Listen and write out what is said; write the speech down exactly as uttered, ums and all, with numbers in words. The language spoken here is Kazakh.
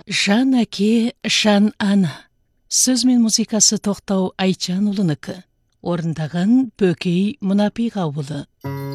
Жан әке, жан ана. Сөз мен музыкасы Тоқтау Айчанұлынікі. Орындаған Бөкей Мұнапиға ұлы.